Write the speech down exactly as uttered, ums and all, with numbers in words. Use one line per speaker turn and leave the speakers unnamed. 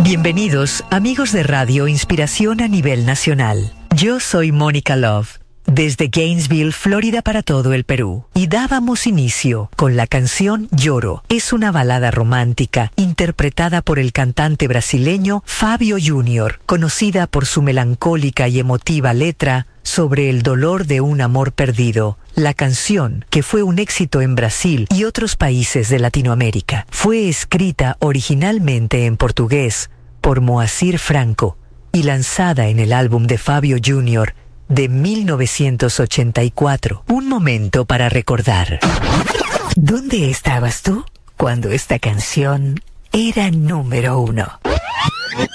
Bienvenidos, amigos de Radio Inspiración a nivel nacional. Yo soy Mónica Love, desde Gainesville, Florida, para todo el Perú. Y dábamos inicio con la canción Lloro. Es una balada romántica interpretada por el cantante brasileño Fábio Júnior, conocida por su melancólica y emotiva letra sobre el dolor de un amor perdido. La canción, que fue un éxito en Brasil y otros países de Latinoamérica, fue escrita originalmente en portugués por Moacir Franco y lanzada en el álbum de Fábio Júnior de mil novecientos ochenta y cuatro. Un momento para recordar. ¿Dónde estabas tú cuando esta canción era número uno?